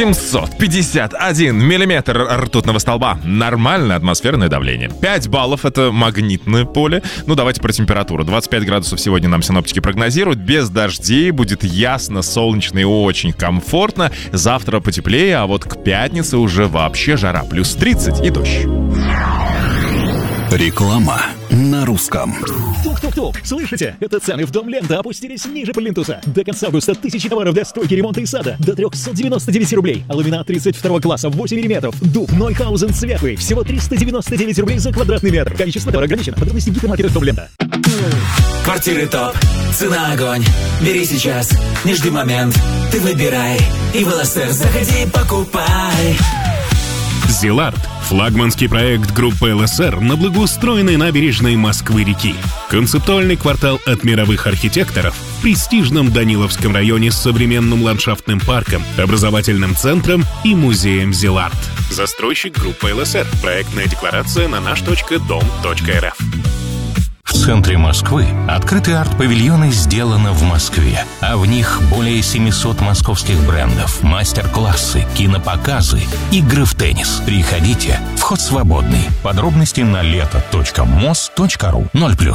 751 миллиметр ртутного столба. Нормальное атмосферное давление. 5 баллов — это магнитное поле. Ну, давайте про температуру. 25 градусов сегодня нам синоптики прогнозируют. Без дождей, будет ясно, солнечно и очень комфортно. Завтра потеплее, а вот к пятнице уже вообще жара. Плюс 30 и дождь. Реклама на русском. Тук-тук-тук! Слышите? Это цены в Дом Лента опустились ниже плинтуса. До конца августа тысячи товаров для стройки, ремонта и сада до 399 рублей. Ламинат 32 класса 8 мм. Дуб Нойхаузен светлый. Всего 399 рублей за квадратный метр. Количество товара ограничено. Подробности в гипермаркетах Дом Лента. Квартиры топ, цена огонь. Бери сейчас, не жди момент. Ты выбирай и в ЛСР заходи и покупай. Зилард – флагманский проект группы ЛСР на благоустроенной набережной Москвы-реки. Концептуальный квартал от мировых архитекторов в престижном Даниловском районе с современным ландшафтным парком, образовательным центром и музеем Зилард. Застройщик группы ЛСР. Проектная декларация на наш.дом.рф. В центре Москвы открыты арт-павильоны «Сделано в Москве», а в них более 700 московских брендов, мастер-классы, кинопоказы, игры в теннис. Приходите, вход свободный. Подробности на leto.mos.ru 0+.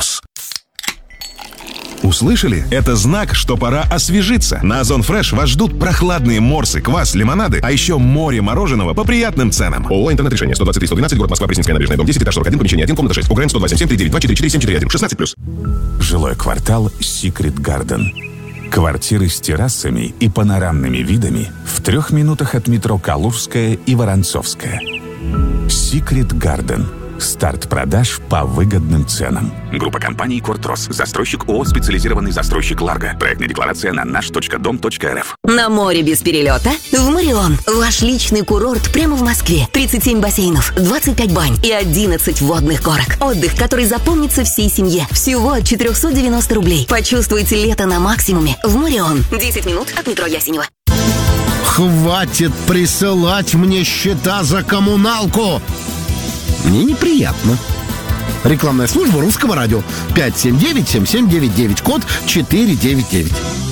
Услышали? Это знак, что пора освежиться. На Озон Фреш вас ждут прохладные морсы, квас, лимонады, а еще море мороженого по приятным ценам. ООО «Интернет-решение», 123-112, город Москва, Пресненская набережная, дом 10, этаж 41, помещение 1, комната 6. УГРН 102-7739-244-4741, 16+. Жилой квартал Secret Garden. Квартиры с террасами и панорамными видами в 3 минутах от метро Калужская и Воронцовская. Secret Garden. Старт продаж по выгодным ценам. Группа компаний «Кортрос». Застройщик ООО «Специализированный застройщик Ларго». Проектная декларация на наш.дом.рф. На море без перелета? В Морион. Ваш личный курорт прямо в Москве. 37 бассейнов, 25 бань и 11 водных горок. Отдых, который запомнится всей семье. Всего от 490 рублей. Почувствуйте лето на максимуме в Морион. 10 минут от метро Ясенево. Хватит присылать мне счета за коммуналку. Мне неприятно. Рекламная служба Русского радио. 579-7799, код 499.